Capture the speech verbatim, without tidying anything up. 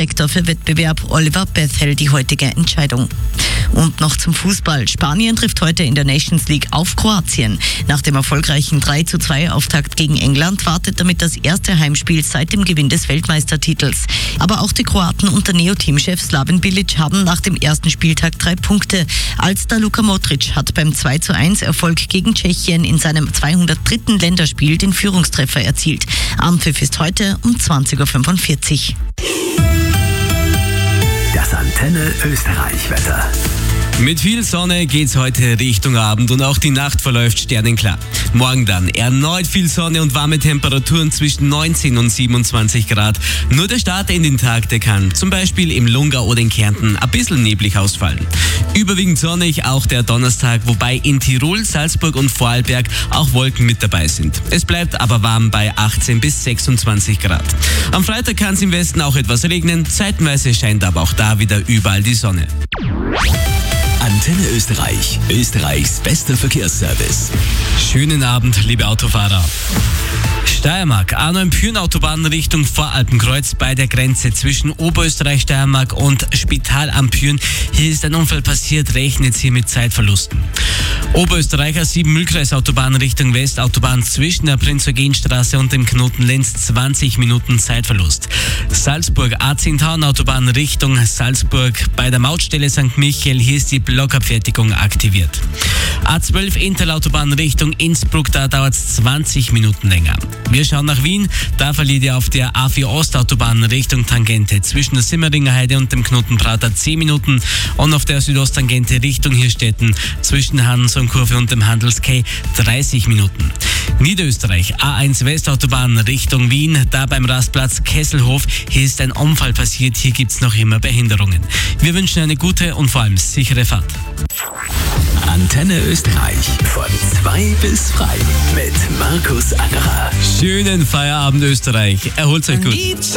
Sportdirektor für Wettbewerb Oliver Bethel die heutige Entscheidung. Und noch zum Fußball. Spanien trifft heute in der Nations League auf Kroatien. Nach dem erfolgreichen drei zu zwei Auftakt gegen England wartet damit das erste Heimspiel seit dem Gewinn des Weltmeistertitels. Aber auch die Kroaten unter Neo-Teamchef Slaven Bilic haben nach dem ersten Spieltag drei Punkte. Alstar Luka Modric hat beim zwei zu eins Erfolg gegen Tschechien in seinem zweihundertdritten Länderspiel den Führungstreffer erzielt. Anpfiff ist heute um zwanzig Uhr fünfundvierzig. Das Antenne Österreich-Wetter. Mit viel Sonne geht's heute Richtung Abend und auch die Nacht verläuft sternenklar. Morgen dann erneut viel Sonne und warme Temperaturen zwischen neunzehn und siebenundzwanzig Grad. Nur der Start in den Tag, der kann zum Beispiel im Lungau oder in Kärnten ein bisschen neblig ausfallen. Überwiegend sonnig auch der Donnerstag, wobei in Tirol, Salzburg und Vorarlberg auch Wolken mit dabei sind. Es bleibt aber warm bei achtzehn bis sechsundzwanzig Grad. Am Freitag kann es im Westen auch etwas regnen, zeitweise scheint aber auch da wieder überall die Sonne. Antenne Österreich, Österreichs bester Verkehrsservice. Schönen Abend, liebe Autofahrer. Steiermark, Arno-Empüren-Autobahn Richtung Voralpenkreuz bei der Grenze zwischen Oberösterreich, Steiermark und Spital am Pyhrn. Hier ist ein Unfall passiert, rechnet Sie mit Zeitverlusten. Oberösterreicher sieben Mühlkreis-Autobahn Richtung West, Autobahn zwischen der Prinz-Eugen-Straße und dem Knoten Lenz, zwanzig Minuten Zeitverlust. Salzburg, A zehn Autobahn Richtung Salzburg bei der Mautstelle Sankt Michael, hier ist die Blockabfertigung aktiviert. A zwölf Intel-Autobahn Richtung Innsbruck, da dauert es zwanzig Minuten länger. Wir schauen nach Wien, da verliert ihr auf der A vier Ostautobahn Richtung Tangente zwischen der Simmeringer Heide und dem Knotenprater zehn Minuten und auf der Südosttangente Richtung Hirstetten zwischen Hans und Kurve und dem Handelskei dreißig Minuten. Niederösterreich, A eins Westautobahn Richtung Wien, da beim Rastplatz Kesselhof, hier ist ein Unfall passiert, hier gibt es noch immer Behinderungen. Wir wünschen eine gute und vor allem sichere Fahrt. Antenne Österreich von zwei bis frei mit Markus Angerer. Schönen Feierabend Österreich, erholt euch gut.